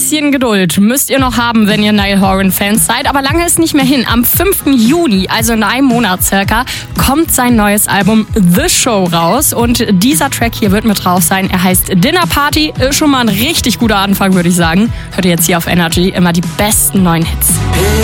bisschen Geduld müsst ihr noch haben, wenn ihr Niall Horan-Fans seid. Aber lange ist nicht mehr hin. Am 5. Juni, also in einem Monat circa, kommt sein neues Album The Show raus. Und dieser Track hier wird mit drauf sein. Er heißt Dinner Party. Ist schon mal ein richtig guter Anfang, würde ich sagen. Hört ihr jetzt hier auf Energy immer die besten neuen Hits.